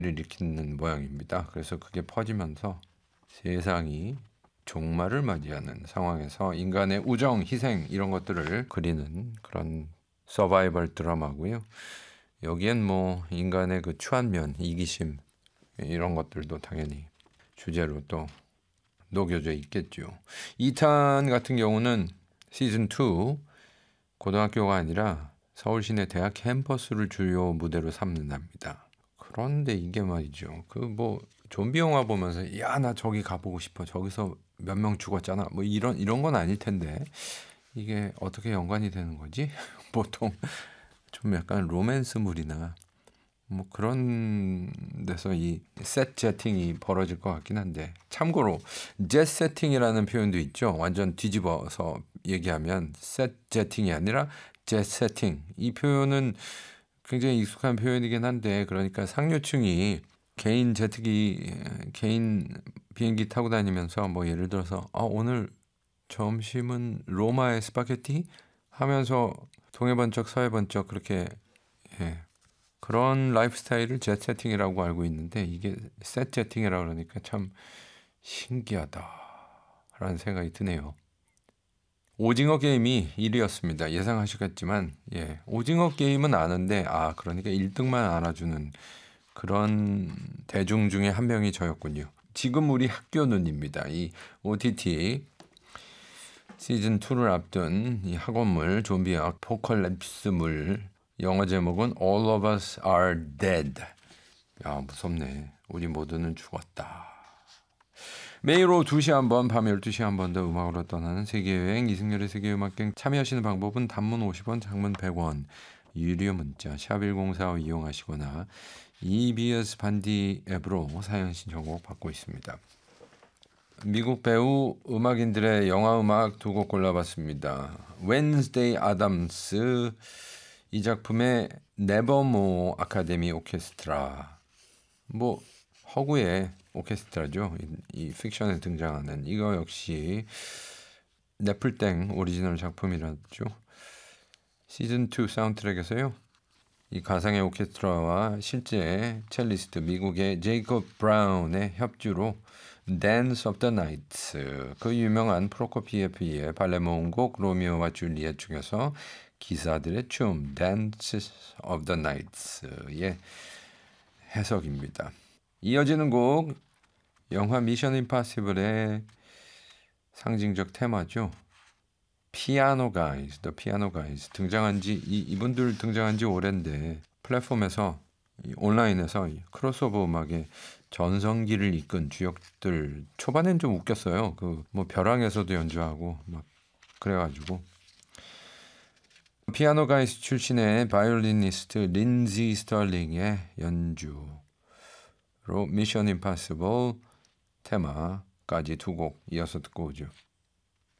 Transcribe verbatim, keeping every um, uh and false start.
일으키는 모양입니다. 그래서 그게 퍼지면서 세상이 종말을 맞이하는 상황에서 인간의 우정, 희생 이런 것들을 그리는 그런 서바이벌 드라마고요. 여기엔 뭐 인간의 그 추한 면, 이기심 이런 것들도 당연히 주제로 또 녹여져 있겠죠. 이 탄 같은 경우는 시즌 투 고등학교가 아니라 서울 시내 대학 캠퍼스를 주요 무대로 삼는답니다. 그런데 이게 말이죠. 그 뭐 좀비 영화 보면서 야, 나 저기 가보고 싶어. 저기서 몇 명 죽었잖아. 뭐 이런 이런 건 아닐 텐데 이게 어떻게 연관이 되는 거지? 보통 좀 약간 로맨스물이나 뭐 그런 데서 이 셋 세팅이 벌어질 것 같긴 한데, 참고로 젯 세팅이라는 표현도 있죠. 완전 뒤집어서 얘기하면 셋 세팅이 아니라 젯 세팅. 이 표현은 굉장히 익숙한 표현이긴 한데, 그러니까 상류층이 개인 제트기, 개인 비행기 타고 다니면서 뭐 예를 들어서 아, 오늘 점심은 로마의 스파게티 하면서 동해 번쩍 서해 번쩍 그렇게, 예, 그런 라이프 스타일을 젯 세팅이라고 알고 있는데, 이게 셋 세팅이라고 그러니까 참 신기하다라는 생각이 드네요. 오징어 게임이 일 위였습니다. 예상하시겠지만, 예, 오징어 게임은 아는데, 아, 그러니까 일 등만 알아주는 그런 대중 중에 한 명이 저였군요. 지금 우리 학교는입니다. 이 오티티 시즌 투를 앞둔 이 학원물, 좀비학, 포컬랩스물, 영어 제목은 All of Us Are Dead. 야, 무섭네. 우리 모두는 죽었다. 매일 오후 두 시 한 번, 밤 열두 시 한 번 더 음악으로 떠나는 세계여행 이승열의 세계음악여행. 참여하시는 방법은 단문 오십 원, 장문 백 원, 유료 문자 샵 일공사오 이용하시거나 이비에스 반디 앱으로 사연 신청곡 받고 있습니다. 미국 배우 음악인들의 영화 음악 두 곡 골라봤습니다. 웬스데이 아담스, 이 작품의 네버모 아카데미 오케스트라, 뭐 허구의 오케스트라죠. 이, 이 픽션에 등장하는 이거 역시 네플땡 오리지널 작품이라죠. 시즌 투 사운드트랙에서요, 이 가상의 오케스트라와 실제 첼리스트 미국의 제이콥 브라운의 협주로 Dance of the Nights, 그 유명한 프로코피예프의 발레 모음곡 로미오와 줄리엣 중에서 기사들의 춤 Dance of the Nights의 해석입니다. 이어지는 곡 영화 미션 임파서블의 상징적 테마죠. 피아노 가이즈, 더 피아노 가이즈 등장한 지 이, 이분들 등장한 지 오랜데 플랫폼에서 온라인에서 크로스오버 음악의 전성기를 이끈 주역들, 초반엔 좀 웃겼어요. 그 뭐 벼랑에서도 연주하고 막 그래가지고. 피아노 가이즈 출신의 바이올리니스트 린지 스털링의 연주로 미션 임파서블 테마까지 두 곡 이어서 듣고 오죠.